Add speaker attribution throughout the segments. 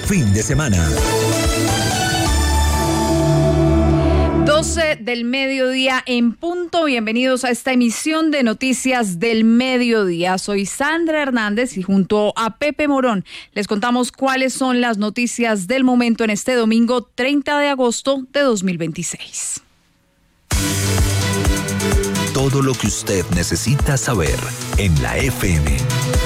Speaker 1: fin de semana.
Speaker 2: 12 del mediodía en punto. Bienvenidos a esta emisión de Noticias del Mediodía. Soy Sandra Hernández y junto a Pepe Morón les contamos cuáles son las noticias del momento en este domingo 30 de agosto de 2026.
Speaker 1: Todo lo que usted necesita saber en la FM.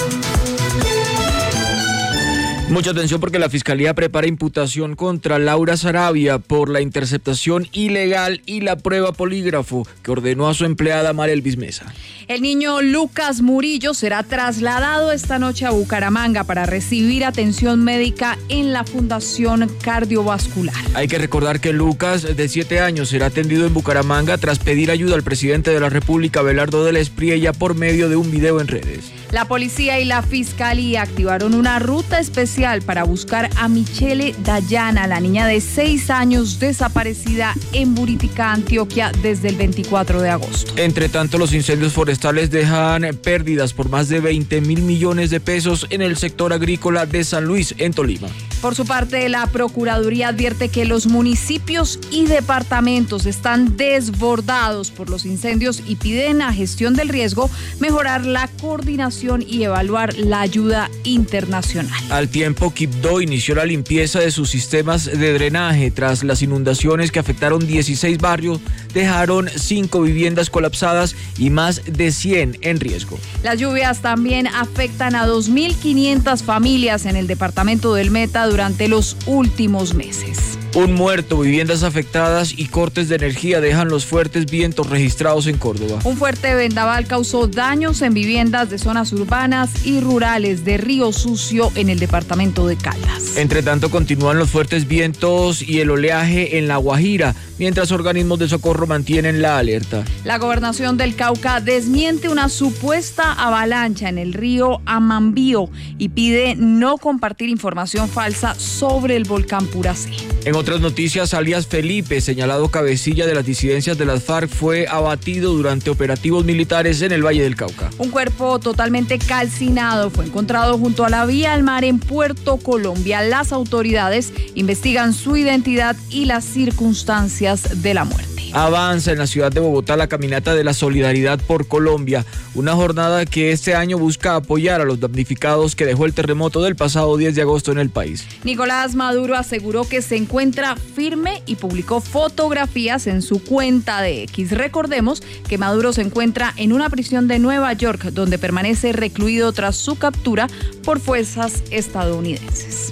Speaker 3: Mucha atención porque la Fiscalía prepara imputación contra Laura Sarabia por la interceptación ilegal y la prueba polígrafo que ordenó a su empleada Marelvis Mesa.
Speaker 2: El niño Lucas Murillo será trasladado esta noche a Bucaramanga para recibir atención médica en la Fundación Cardiovascular.
Speaker 3: Hay que recordar que Lucas, de 7 años, será atendido en Bucaramanga tras pedir ayuda al presidente de la República, Abelardo del Espriella, por medio de un video en redes.
Speaker 2: La policía y la Fiscalía activaron una ruta especial para buscar a Michele Dayana, la niña de 6 años desaparecida en Buritica, Antioquia, desde el 24 de agosto.
Speaker 3: Entre tanto, los incendios forestales dejan pérdidas por más de 20.000 millones de pesos en el sector agrícola de San Luis, en Tolima.
Speaker 2: Por su parte, la Procuraduría advierte que los municipios y departamentos están desbordados por los incendios y piden a Gestión del Riesgo mejorar la coordinación y evaluar la ayuda internacional.
Speaker 3: Al tiempo, Quibdó inició la limpieza de sus sistemas de drenaje tras las inundaciones que afectaron 16 barrios, dejaron 5 viviendas colapsadas y más de 100 en riesgo.
Speaker 2: Las lluvias también afectan a 2.500 familias en el departamento del Meta durante los últimos meses.
Speaker 3: Un muerto, viviendas afectadas y cortes de energía dejan los fuertes vientos registrados en Córdoba.
Speaker 2: Un fuerte vendaval causó daños en viviendas de zonas urbanas y rurales de Río Sucio en el departamento de Caldas.
Speaker 3: Entre tanto, continúan los fuertes vientos y el oleaje en La Guajira, mientras organismos de socorro mantienen la alerta.
Speaker 2: La Gobernación del Cauca desmiente una supuesta avalancha en el río Amambío y pide no compartir información falsa sobre el volcán Puracé.
Speaker 3: En otras noticias, alias Felipe, señalado cabecilla de las disidencias de las FARC, fue abatido durante operativos militares en el Valle del Cauca.
Speaker 2: Un cuerpo totalmente calcinado fue encontrado junto a la vía al mar en Puerto Colombia. Las autoridades investigan su identidad y las circunstancias de la muerte.
Speaker 3: Avanza en la ciudad de Bogotá la caminata de la solidaridad por Colombia, una jornada que este año busca apoyar a los damnificados que dejó el terremoto del pasado 10 de agosto en el país.
Speaker 2: Nicolás Maduro aseguró que se encuentra firme y publicó fotografías en su cuenta de X. Recordemos que Maduro se encuentra en una prisión de Nueva York, donde permanece recluido tras su captura por fuerzas estadounidenses.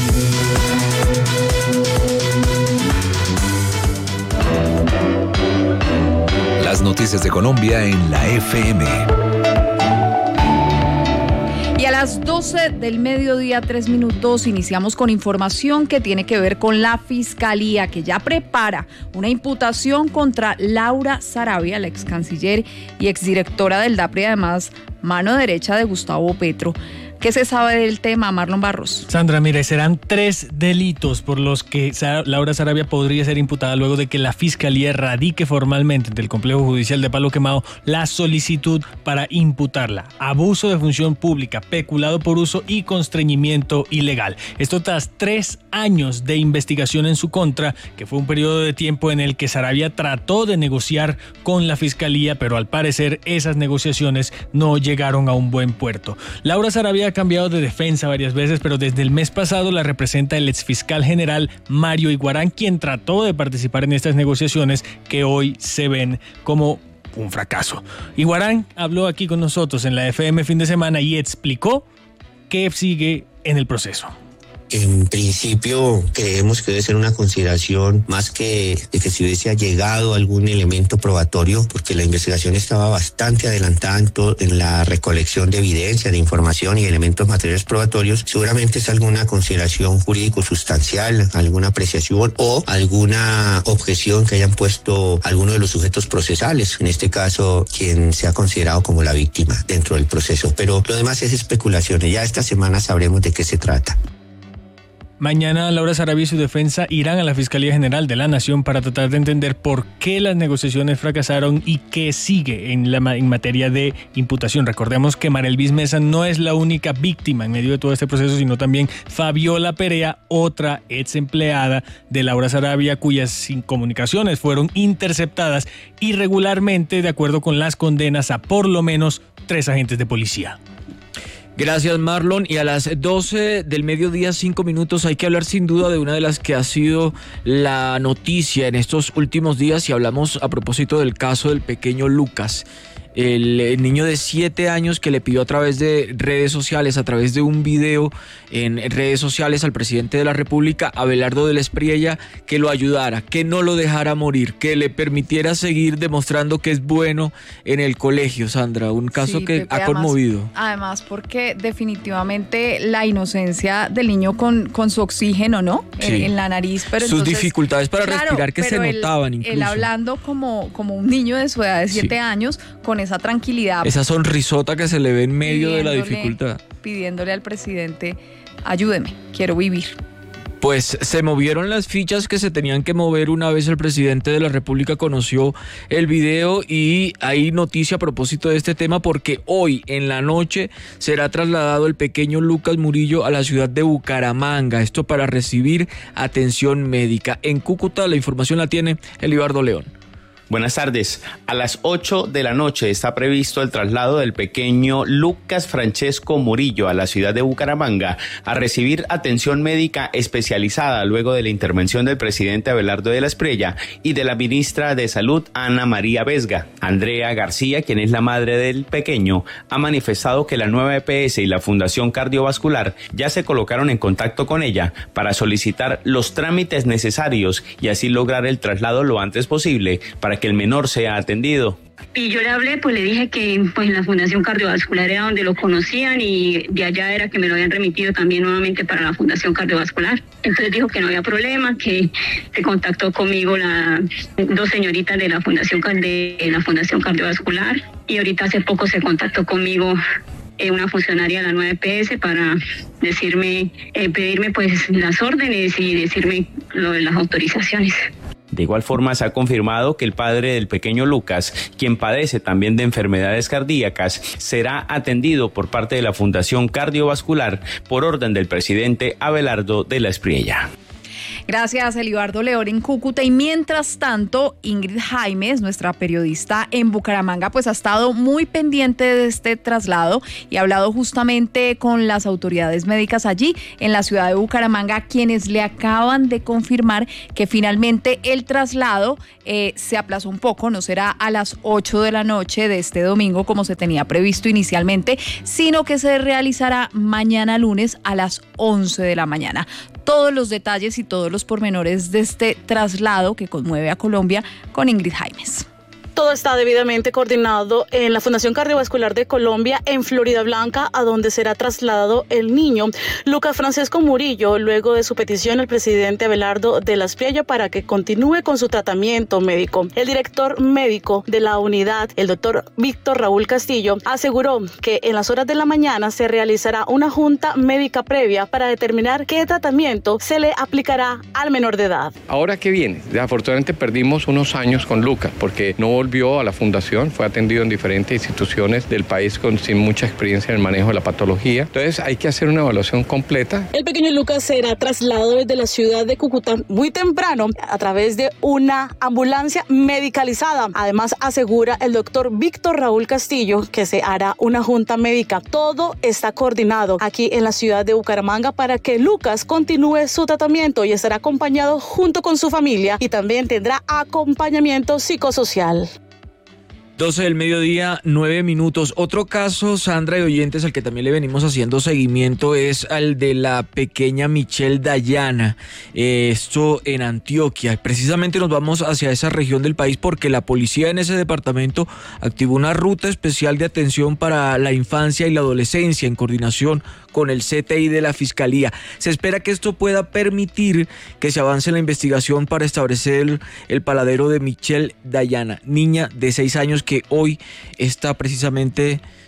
Speaker 1: Las noticias de Colombia en la FM.
Speaker 2: Y a las 12 del mediodía, 3 minutos, iniciamos con información que tiene que ver con la Fiscalía, que ya prepara una imputación contra Laura Sarabia, la ex canciller y exdirectora del DAPRE, además mano derecha de Gustavo Petro. ¿Qué se sabe del tema, Marlon Barros?
Speaker 4: Sandra, mire, serán 3 delitos por los que Laura Sarabia podría ser imputada luego de que la Fiscalía radique formalmente ante el Complejo Judicial de Palo Quemado la solicitud para imputarla. Abuso de función pública, peculado por uso y constreñimiento ilegal. Esto tras 3 años de investigación en su contra, que fue un periodo de tiempo en el que Sarabia trató de negociar con la Fiscalía, pero al parecer esas negociaciones no llegaron a un buen puerto. Laura Sarabia ha cambiado de defensa varias veces, pero desde el mes pasado la representa el exfiscal general Mario Iguarán, quien trató de participar en estas negociaciones que hoy se ven como un fracaso. Iguarán habló aquí con nosotros en la FM fin de semana y explicó qué sigue en el proceso.
Speaker 5: En principio creemos que debe ser una consideración más que de que si hubiese llegado algún elemento probatorio, porque la investigación estaba bastante adelantada en la recolección de evidencia, de información y elementos materiales probatorios. Seguramente es alguna consideración jurídico sustancial, alguna apreciación o alguna objeción que hayan puesto alguno de los sujetos procesales, en este caso quien se ha considerado como la víctima dentro del proceso. Pero lo demás es especulaciones. Ya esta semana sabremos de qué se trata.
Speaker 4: Mañana Laura Sarabia y su defensa irán a la Fiscalía General de la Nación para tratar de entender por qué las negociaciones fracasaron y qué sigue en materia de imputación. Recordemos que Mara Elvis Mesa no es la única víctima en medio de todo este proceso, sino también Fabiola Perea, otra ex empleada de Laura Sarabia, cuyas comunicaciones fueron interceptadas irregularmente de acuerdo con las condenas a por lo menos 3 agentes de policía.
Speaker 3: Gracias, Marlon. Y a las 12 del mediodía, 5 minutos, hay que hablar sin duda de una de las que ha sido la noticia en estos últimos días, y hablamos a propósito del caso del pequeño Lucas, el niño de 7 años que le pidió a través de redes sociales, a través de un video en redes sociales al presidente de la República, Abelardo de la Espriella, que lo ayudara, que no lo dejara morir, que le permitiera seguir demostrando que es bueno en el colegio. Sandra, un caso que Pepe, ha conmovido.
Speaker 2: Además, porque definitivamente la inocencia del niño con su oxígeno, ¿no? Sí. En la nariz. Pero
Speaker 3: sus dificultades para respirar que se notaban incluso.
Speaker 2: Él hablando como un niño de su edad de 7 años, con esa tranquilidad.
Speaker 3: Esa sonrisota que se le ve en medio de la dificultad.
Speaker 2: Pidiéndole al presidente, ayúdeme, quiero vivir.
Speaker 3: Pues se movieron las fichas que se tenían que mover una vez el presidente de la República conoció el video, y hay noticia a propósito de este tema porque hoy en la noche será trasladado el pequeño Lucas Murillo a la ciudad de Bucaramanga, esto para recibir atención médica. En Cúcuta la información la tiene Elibardo León.
Speaker 6: Buenas tardes. A las 8 de la noche está previsto el traslado del pequeño Lucas Francesco Murillo a la ciudad de Bucaramanga a recibir atención médica especializada luego de la intervención del presidente Abelardo de la Espriella y de la ministra de Salud, Ana María Vesga. Andrea García, quien es la madre del pequeño, ha manifestado que la nueva EPS y la Fundación Cardiovascular ya se colocaron en contacto con ella para solicitar los trámites necesarios y así lograr el traslado lo antes posible para que el menor sea atendido.
Speaker 7: Y yo le hablé, pues le dije que pues la Fundación Cardiovascular era donde lo conocían y de allá era que me lo habían remitido también nuevamente para la Fundación Cardiovascular. Entonces dijo que no había problema, que se contactó conmigo las 2 señoritas de la Fundación Cardiovascular, y ahorita hace poco se contactó conmigo una funcionaria de la nueva EPS para decirme, pedirme pues las órdenes y decirme lo de las autorizaciones.
Speaker 6: De igual forma se ha confirmado que el padre del pequeño Lucas, quien padece también de enfermedades cardíacas, será atendido por parte de la Fundación Cardiovascular por orden del presidente Abelardo de la Espriella.
Speaker 2: Gracias, Elibardo León en Cúcuta. Y mientras tanto, Ingrid Jaimes, nuestra periodista en Bucaramanga, pues ha estado muy pendiente de este traslado y ha hablado justamente con las autoridades médicas allí en la ciudad de Bucaramanga, quienes le acaban de confirmar que finalmente el traslado se aplazó un poco, no será a las 8 de la noche de este domingo como se tenía previsto inicialmente, sino que se realizará mañana lunes a las 11 de la mañana. Todos los detalles y todos los pormenores de este traslado que conmueve a Colombia con Ingrid Jaimes.
Speaker 8: Todo está debidamente coordinado en la Fundación Cardiovascular de Colombia en Florida Blanca, a donde será trasladado el niño Lucas Francesco Murillo, luego de su petición al presidente Abelardo de la Espriella para que continúe con su tratamiento médico. El director médico de la unidad, el doctor Víctor Raúl Castillo, aseguró que en las horas de la mañana se realizará una junta médica previa para determinar qué tratamiento se le aplicará al menor de edad.
Speaker 9: Ahora que viene, afortunadamente perdimos unos años con Lucas porque no volvió a la fundación, fue atendido en diferentes instituciones del país sin mucha experiencia en el manejo de la patología. Entonces hay que hacer una evaluación completa.
Speaker 8: El pequeño Lucas será trasladado desde la ciudad de Cúcuta muy temprano a través de una ambulancia medicalizada. Además, asegura el doctor Víctor Raúl Castillo que se hará una junta médica. Todo está coordinado aquí en la ciudad de Bucaramanga para que Lucas continúe su tratamiento y estará acompañado junto con su familia y también tendrá acompañamiento psicosocial.
Speaker 3: 12 del mediodía, 9 minutos. Otro caso, Sandra y oyentes, al que también le venimos haciendo seguimiento es al de la pequeña Michelle Dayana, esto en Antioquia. Precisamente nos vamos hacia esa región del país porque la policía en ese departamento activó una ruta especial de atención para la infancia y la adolescencia en coordinación con el CTI de la Fiscalía. Se espera que esto pueda permitir que se avance en la investigación para establecer el paradero de Michelle Dayana, niña de 6 años que hoy está precisamente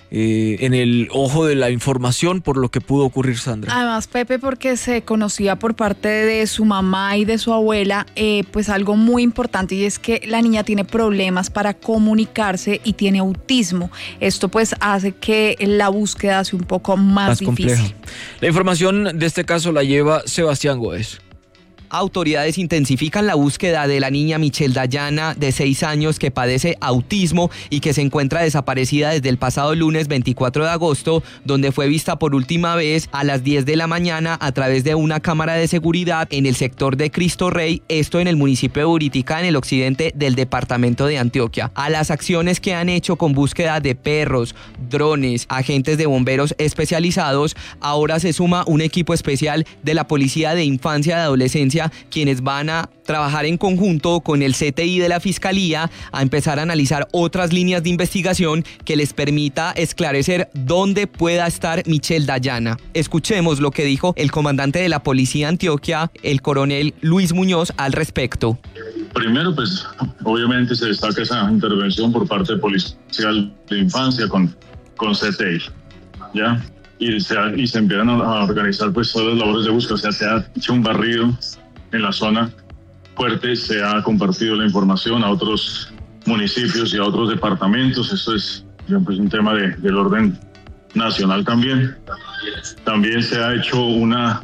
Speaker 3: en el ojo de la información por lo que pudo ocurrir, Sandra.
Speaker 2: Además, Pepe, porque se conocía por parte de su mamá y de su abuela, pues algo muy importante, y es que la niña tiene problemas para comunicarse y tiene autismo. Esto pues hace que la búsqueda sea un poco más difícil.
Speaker 3: Compleja. La información de este caso la lleva Sebastián Góez.
Speaker 10: Autoridades intensifican la búsqueda de la niña Michelle Dayana, de 6 años, que padece autismo y que se encuentra desaparecida desde el pasado lunes 24 de agosto, donde fue vista por última vez a las 10 de la mañana a través de una cámara de seguridad en el sector de Cristo Rey, esto en el municipio de Buritica, en el occidente del departamento de Antioquia. A las acciones que han hecho con búsqueda de perros, drones, agentes de bomberos especializados, ahora se suma un equipo especial de la Policía de Infancia y Adolescencia, quienes van a trabajar en conjunto con el CTI de la Fiscalía a empezar a analizar otras líneas de investigación que les permita esclarecer dónde pueda estar Michelle Dayana. Escuchemos lo que dijo el comandante de la Policía de Antioquia, el coronel Luis Muñoz, al respecto.
Speaker 11: Primero, pues, obviamente se destaca esa intervención por parte de Policía de Infancia con CTI, ¿ya? Y se empiezan a organizar pues todas las labores de búsqueda. O sea, se ha hecho un barrido en la zona fuerte, se ha compartido la información a otros municipios y a otros departamentos. Esto es pues, un tema del orden nacional también. También se ha hecho una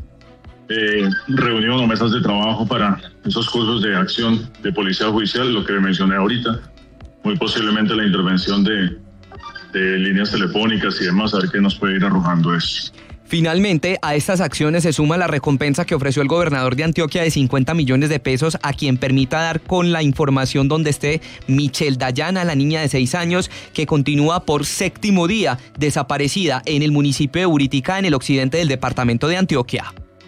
Speaker 11: reunión o mesas de trabajo para esos cursos de acción de policía judicial, lo que mencioné ahorita. Muy posiblemente la intervención de líneas telefónicas y demás, a ver qué nos puede ir arrojando eso.
Speaker 10: Finalmente, a estas acciones se suma la recompensa que ofreció el gobernador de Antioquia de 50 millones de pesos a quien permita dar con la información donde esté Michelle Dayana, la niña de 6 años, que continúa por 7º día desaparecida en el municipio de Buritica, en el occidente del departamento de Antioquia.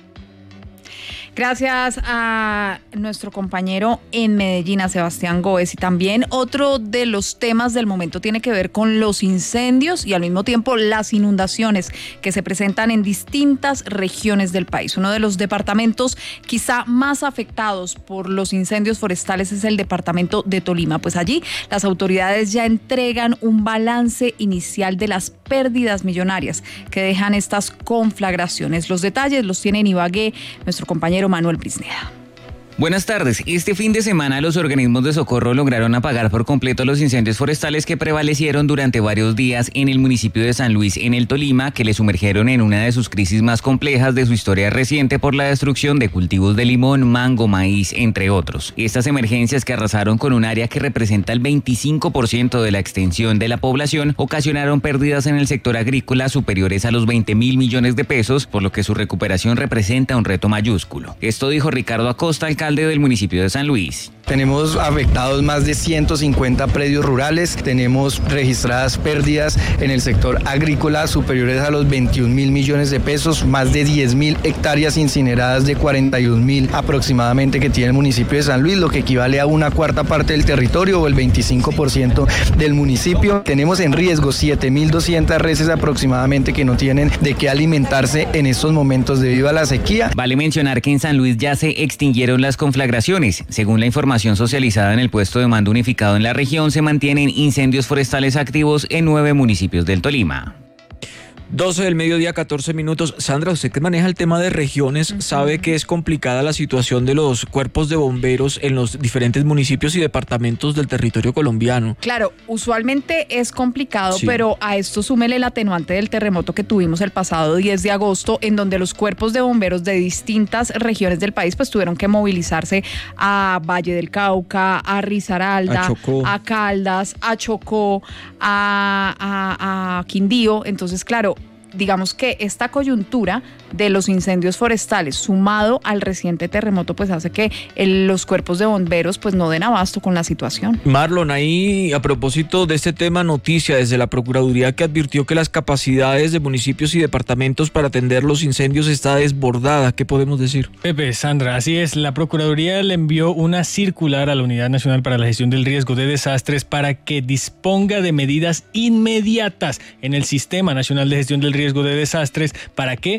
Speaker 2: Gracias a nuestro compañero en Medellín, a Sebastián Góez. Y también otro de los temas del momento tiene que ver con los incendios y al mismo tiempo las inundaciones que se presentan en distintas regiones del país. Uno de los departamentos quizá más afectados por los incendios forestales es el departamento de Tolima. Pues allí las autoridades ya entregan un balance inicial de las pérdidas millonarias que dejan estas conflagraciones. Los detalles los tiene en Ibagué nuestro compañero Manuel Brisneda.
Speaker 12: Buenas tardes. Este fin de semana los organismos de socorro lograron apagar por completo los incendios forestales que prevalecieron durante varios días en el municipio de San Luis, en el Tolima, que le sumergieron en una de sus crisis más complejas de su historia reciente por la destrucción de cultivos de limón, mango, maíz, entre otros. Estas emergencias, que arrasaron con un área que representa el 25% de la extensión de la población, ocasionaron pérdidas en el sector agrícola superiores a los 20.000 millones de pesos, por lo que su recuperación representa un reto mayúsculo. Esto dijo Ricardo Acosta, alcalde del municipio de San Luis.
Speaker 13: Tenemos afectados más de 150 predios rurales, tenemos registradas pérdidas en el sector agrícola superiores a los 21.000 millones de pesos, más de 10.000 hectáreas incineradas de 41.000 aproximadamente que tiene el municipio de San Luis, lo que equivale a 1/4 parte del territorio o el 25% del municipio. Tenemos en riesgo 7.200 reses aproximadamente que no tienen de qué alimentarse en estos momentos debido a la sequía.
Speaker 12: Vale mencionar que en San Luis ya se extinguieron las conflagraciones. Según la información socializada en el puesto de mando unificado en la región, se mantienen incendios forestales activos en 9 municipios del Tolima.
Speaker 3: 12 del mediodía, 14 minutos. Sandra, usted que maneja el tema de regiones, sabe que es complicada la situación de los cuerpos de bomberos en los diferentes municipios y departamentos del territorio colombiano.
Speaker 2: Claro, usualmente es complicado, sí, pero a esto súmele el atenuante del terremoto que tuvimos el pasado 10 de agosto, en donde los cuerpos de bomberos de distintas regiones del país pues tuvieron que movilizarse a Valle del Cauca, a Risaralda, a Caldas, a Chocó, a Quindío. Entonces, claro, digamos que esta coyuntura de los incendios forestales sumado al reciente terremoto pues hace que los cuerpos de bomberos pues no den abasto con la situación.
Speaker 3: Marlon, ahí a propósito de este tema, noticia desde la Procuraduría que advirtió que las capacidades de municipios y departamentos para atender los incendios está desbordada. ¿Qué podemos decir?
Speaker 4: Pepe, Sandra, así es. La Procuraduría le envió una circular a la Unidad Nacional para la Gestión del Riesgo de Desastres para que disponga de medidas inmediatas en el Sistema Nacional de Gestión del Riesgo de Desastres. ¿Para qué? Para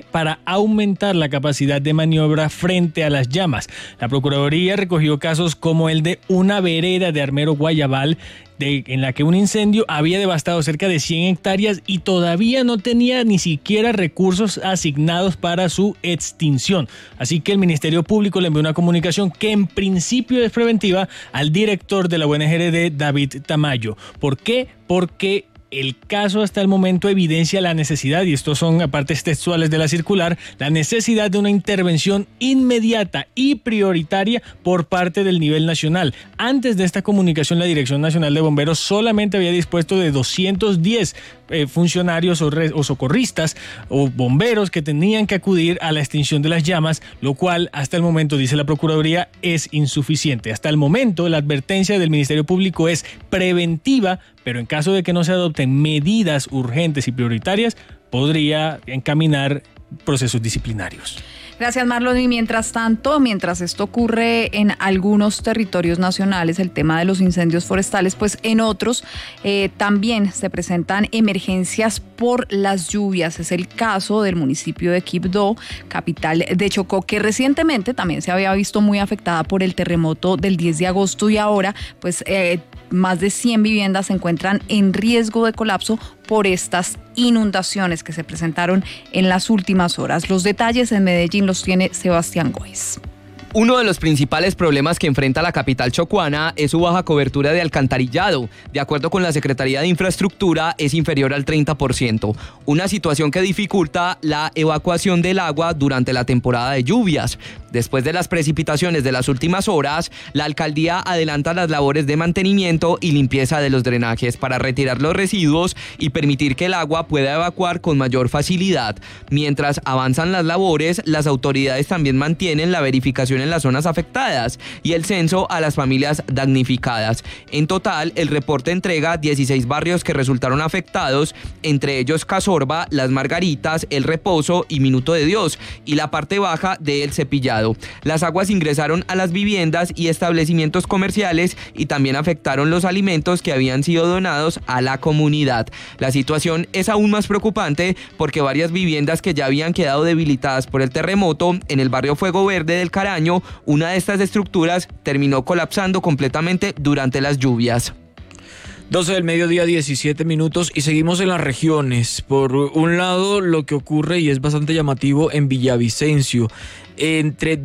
Speaker 4: aumentar la capacidad de maniobra frente a las llamas. La Procuraduría recogió casos como el de una vereda de Armero Guayabal, en la que un incendio había devastado cerca de 100 hectáreas y todavía no tenía ni siquiera recursos asignados para su extinción. Así que el Ministerio Público le envió una comunicación que en principio es preventiva al director de la UNGRD, David Tamayo. ¿Por qué? Porque el caso hasta el momento evidencia la necesidad, y estos son apartes textuales de la circular, la necesidad de una intervención inmediata y prioritaria por parte del nivel nacional. Antes de esta comunicación, la Dirección Nacional de Bomberos solamente había dispuesto de 210 funcionarios o socorristas o bomberos que tenían que acudir a la extinción de las llamas, lo cual hasta el momento, dice la Procuraduría, es insuficiente. Hasta el momento, la advertencia del Ministerio Público es preventiva, pero en caso de que no se adopten medidas urgentes y prioritarias, podría encaminar procesos disciplinarios.
Speaker 2: Gracias, Marlon. Y mientras tanto, mientras esto ocurre en algunos territorios nacionales, el tema de los incendios forestales, pues en otros también se presentan emergencias por las lluvias. Es el caso del municipio de Quibdó, capital de Chocó, que recientemente también se había visto muy afectada por el terremoto del 10 de agosto y ahora pues más de 100 viviendas se encuentran en riesgo de colapso por estas inundaciones que se presentaron en las últimas horas. Los detalles en Medellín los tiene Sebastián Góez.
Speaker 10: Uno de los principales problemas que enfrenta la capital chocuana es su baja cobertura de alcantarillado. De acuerdo con la Secretaría de Infraestructura, es inferior al 30%, una situación que dificulta la evacuación del agua durante la temporada de lluvias. Después de las precipitaciones de las últimas horas, la alcaldía adelanta las labores de mantenimiento y limpieza de los drenajes para retirar los residuos y permitir que el agua pueda evacuar con mayor facilidad. Mientras avanzan las labores, las autoridades también mantienen la verificación en las zonas afectadas y el censo a las familias damnificadas. En total, el reporte entrega 16 barrios que resultaron afectados, entre ellos Casorba, Las Margaritas, El Reposo y Minuto de Dios, y la parte baja de El Cepillado. Las aguas ingresaron a las viviendas y establecimientos comerciales y también afectaron los alimentos que habían sido donados a la comunidad. La situación es aún más preocupante porque varias viviendas que ya habían quedado debilitadas por el terremoto en el barrio Fuego Verde del Caraño, una de estas estructuras terminó colapsando completamente durante las lluvias.
Speaker 3: 12 del mediodía, 17 minutos, y seguimos en las regiones. Por un lado, lo que ocurre, y es bastante llamativo, en Villavicencio. Entre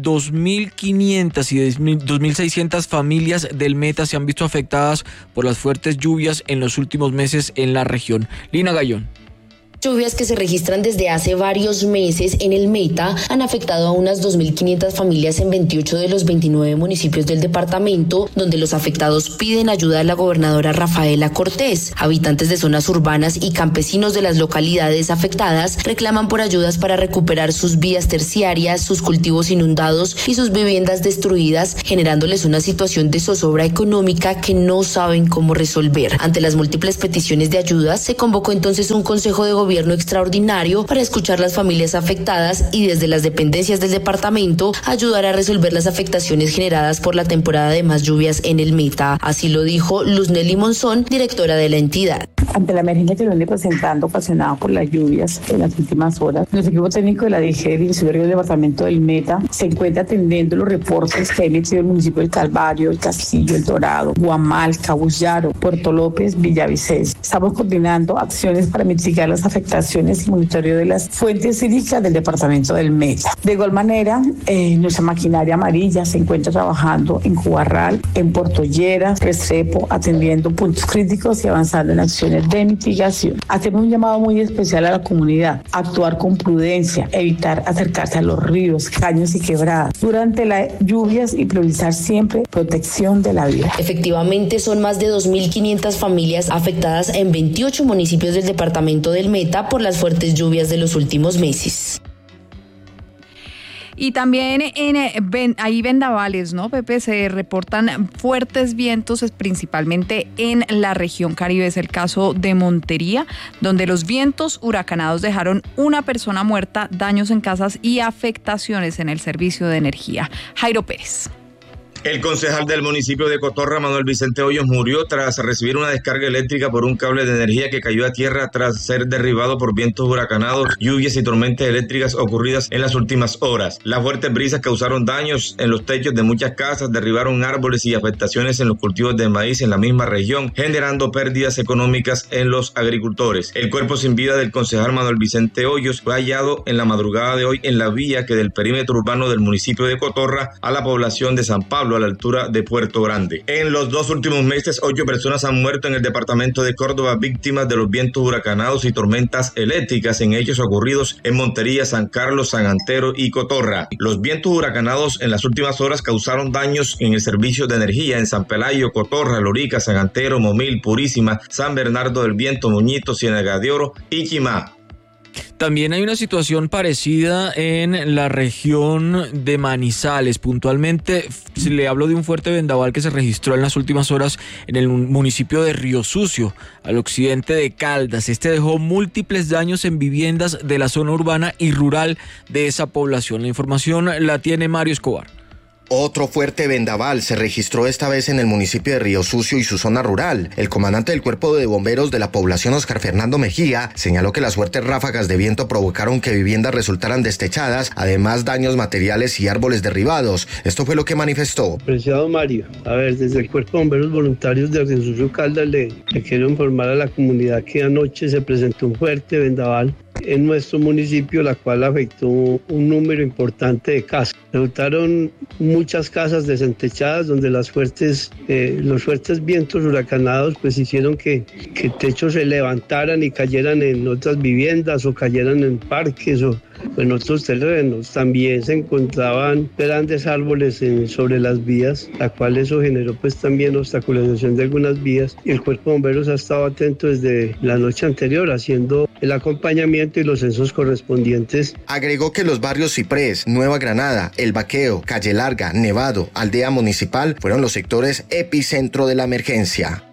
Speaker 3: 2.500 y 2.600 familias del Meta se han visto afectadas por las fuertes lluvias en los últimos meses en la región. Lina Gallón.
Speaker 14: Lluvias que se registran desde hace varios meses en el Meta han afectado a unas 2.500 familias en 28 de los 29 municipios del departamento, donde los afectados piden ayuda a la gobernadora Rafaela Cortés. Habitantes de zonas urbanas y campesinos de las localidades afectadas reclaman por ayudas para recuperar sus vías terciarias, sus cultivos inundados y sus viviendas destruidas, generándoles una situación de zozobra económica que no saben cómo resolver. Ante las múltiples peticiones de ayuda, se convocó entonces un consejo de gobierno extraordinario para escuchar las familias afectadas y desde las dependencias del departamento ayudar a resolver las afectaciones generadas por la temporada de más lluvias en el Meta. Así lo dijo Luz Nelly Monzón, directora de la entidad.
Speaker 15: Ante la emergencia que viene presentando ocasionada por las lluvias en las últimas horas, nuestro equipo técnico de la DG del departamento del Meta se encuentra atendiendo los reportes que ha emitido el municipio del Calvario, El Castillo, El Dorado, Guamal, Cabullaro, Puerto López, Villavicencio. Estamos coordinando acciones para mitigar las afectaciones y monitoreo de las fuentes hídricas del departamento del Meta. De igual manera, nuestra maquinaria amarilla se encuentra trabajando en Cubarral, en Puerto Lleras, Restrepo, atendiendo puntos críticos y avanzando en acciones de mitigación. Hacemos un llamado muy especial a la comunidad: actuar con prudencia, evitar acercarse a los ríos, caños y quebradas durante las lluvias y priorizar siempre protección de la vida.
Speaker 14: Efectivamente, son más de 2.500 familias afectadas en 28 municipios del departamento del Meta por las fuertes lluvias de los últimos meses.
Speaker 2: Y también hay vendavales, ¿no, Pepe? Se reportan fuertes vientos, principalmente en la región Caribe. Es el caso de Montería, donde los vientos huracanados dejaron una persona muerta, daños en casas y afectaciones en el servicio de energía. Jairo Pérez.
Speaker 16: El concejal del municipio de Cotorra, Manuel Vicente Hoyos, murió tras recibir una descarga eléctrica por un cable de energía que cayó a tierra tras ser derribado por vientos huracanados, lluvias y tormentas eléctricas ocurridas en las últimas horas. Las fuertes brisas causaron daños en los techos de muchas casas, derribaron árboles y afectaciones en los cultivos de maíz en la misma región, generando pérdidas económicas en los agricultores. El cuerpo sin vida del concejal Manuel Vicente Hoyos fue hallado en la madrugada de hoy en la vía que del perímetro urbano del municipio de Cotorra a la población de San Pablo, a la altura de Puerto Grande. En los 2 últimos meses, 8 personas han muerto en el departamento de Córdoba, víctimas de los vientos huracanados y tormentas eléctricas en hechos ocurridos en Montería, San Carlos, San Antero y Cotorra. Los vientos huracanados en las últimas horas causaron daños en el servicio de energía en San Pelayo, Cotorra, Lorica, San Antero, Momil, Purísima, San Bernardo del Viento, Muñito, Ciénaga de Oro y Chimá.
Speaker 3: También hay una situación parecida en la región de Manizales. Puntualmente le hablo de un fuerte vendaval que se registró en las últimas horas en el municipio de Río Sucio, al occidente de Caldas. Este dejó múltiples daños en viviendas de la zona urbana y rural de esa población. La información la tiene Mario Escobar.
Speaker 17: Otro fuerte vendaval se registró esta vez en el municipio de Río Sucio y su zona rural. El comandante del Cuerpo de Bomberos de la población, Oscar Fernando Mejía, señaló que las fuertes ráfagas de viento provocaron que viviendas resultaran destechadas, además daños materiales y árboles derribados. Esto fue lo que manifestó.
Speaker 18: Apreciado Mario, desde el Cuerpo de Bomberos Voluntarios de Río Sucio Caldas le quiero informar a la comunidad que anoche se presentó un fuerte vendaval en nuestro municipio, la cual afectó un número importante de casas. Resultaron muchas casas desentechadas donde los fuertes vientos huracanados pues hicieron que techos se levantaran y cayeran en otras viviendas o cayeran en parques o en otros terrenos. También se encontraban grandes árboles sobre las vías, la cual eso generó pues también obstaculización de algunas vías, y el Cuerpo de Bomberos ha estado atento desde la noche anterior haciendo el acompañamiento y los censos correspondientes.
Speaker 17: Agregó que los barrios Ciprés, Nueva Granada, El Baqueo, Calle Larga, Nevado, Aldea Municipal fueron los sectores epicentro de la emergencia.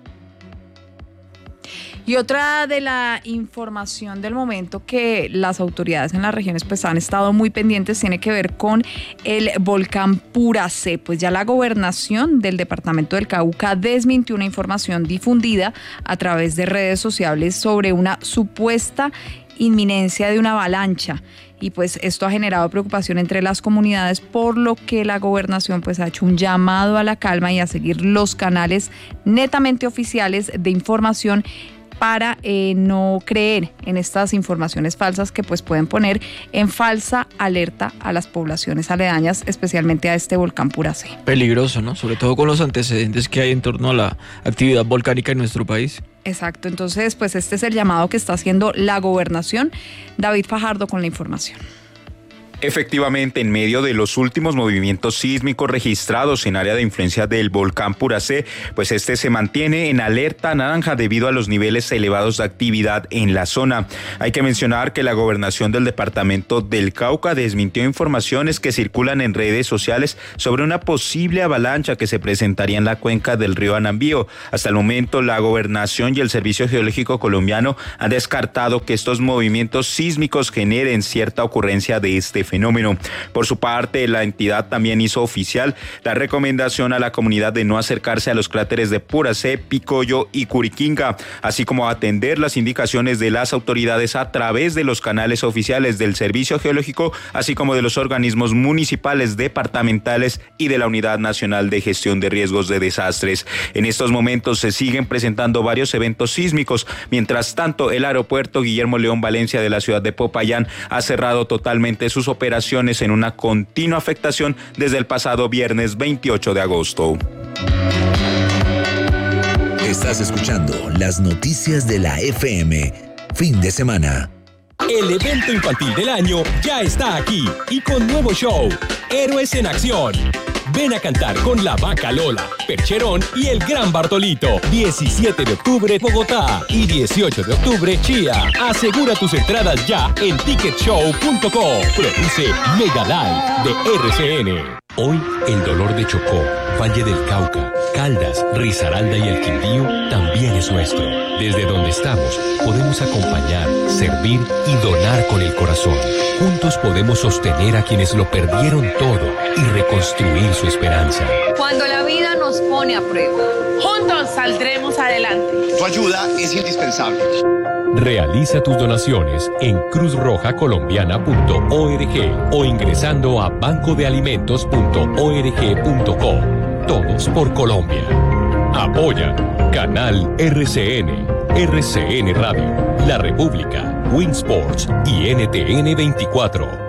Speaker 2: Y otra de la información del momento que las autoridades en las regiones pues han estado muy pendientes tiene que ver con el volcán Puracé. Pues ya la gobernación del departamento del Cauca desmintió una información difundida a través de redes sociales sobre una supuesta inminencia de una avalancha. Y pues esto ha generado preocupación entre las comunidades, por lo que la gobernación pues ha hecho un llamado a la calma y a seguir los canales netamente oficiales de información para no creer en estas informaciones falsas que pues pueden poner en falsa alerta a las poblaciones aledañas, especialmente a este volcán Puracé.
Speaker 3: Peligroso, ¿no? Sobre todo con los antecedentes que hay en torno a la actividad volcánica en nuestro país.
Speaker 2: Exacto, entonces pues este es el llamado que está haciendo la gobernación. David Fajardo con la información.
Speaker 19: Efectivamente, en medio de los últimos movimientos sísmicos registrados en área de influencia del volcán Puracé, pues este se mantiene en alerta naranja debido a los niveles elevados de actividad en la zona. Hay que mencionar que la gobernación del departamento del Cauca desmintió informaciones que circulan en redes sociales sobre una posible avalancha que se presentaría en la cuenca del río Anambío. Hasta el momento, la gobernación y el Servicio Geológico Colombiano han descartado que estos movimientos sísmicos generen cierta ocurrencia de este fenómeno. Por su parte, la entidad también hizo oficial la recomendación a la comunidad de no acercarse a los cráteres de Puracé, Picoyo y Curiquinga, así como atender las indicaciones de las autoridades a través de los canales oficiales del Servicio Geológico, así como de los organismos municipales, departamentales y de la Unidad Nacional de Gestión de Riesgos de Desastres. En estos momentos se siguen presentando varios eventos sísmicos. Mientras tanto, el aeropuerto Guillermo León Valencia de la ciudad de Popayán ha cerrado totalmente sus operaciones en una continua afectación desde el pasado viernes 28 de agosto.
Speaker 1: Estás escuchando las noticias de la FM. Fin de semana.
Speaker 20: El evento infantil del año ya está aquí y con nuevo show, Héroes en Acción. Ven a cantar con La Vaca Lola, Percherón y el Gran Bartolito. 17 de octubre, Bogotá. Y 18 de octubre, Chía. Asegura tus entradas ya en ticketshow.com. Produce Mega Live de RCN. Hoy, el dolor de Chocó, Valle del Cauca, Caldas, Risaralda y el Quindío también es nuestro. Desde donde estamos, podemos acompañar, servir y donar con el corazón. Juntos podemos sostener a quienes lo perdieron todo y reconstruir su esperanza.
Speaker 21: Cuando la vida nos pone a prueba, juntos saldremos adelante.
Speaker 22: Tu ayuda es indispensable.
Speaker 20: Realiza tus donaciones en cruzrojacolombiana.org o ingresando a bancodealimentos.org.co. Todos por Colombia. Apoya Canal RCN, RCN Radio, La República, Winsports y NTN 24.